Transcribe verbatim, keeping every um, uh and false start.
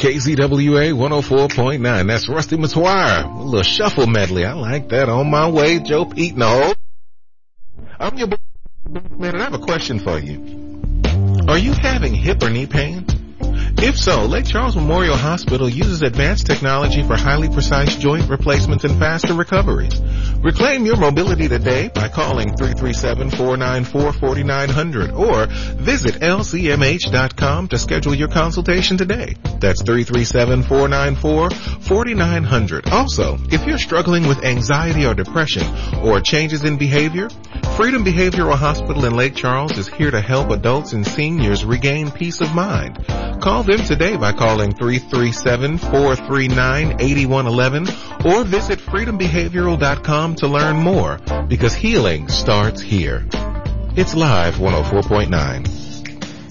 K Z W A one oh four point nine. That's Rusty Matuire. A little shuffle medley. I like that. On my way, Joe Pete in the hole. I'm your man, and I have a question for you. Are you having hip or knee pain? If so, Lake Charles Memorial Hospital uses advanced technology for highly precise joint replacements and faster recoveries. Reclaim your mobility today by calling three three seven, four nine four, four nine zero zero or visit L C M H dot com to schedule your consultation today. That's three three seven, four nine four, four nine zero zero. Also, if you're struggling with anxiety or depression or changes in behavior, Freedom Behavioral Hospital in Lake Charles is here to help adults and seniors regain peace of mind. Call them today by calling three three seven, four three nine, eight one one one or visit freedom behavioral dot com to learn more, because healing starts here. It's Live one oh four point nine.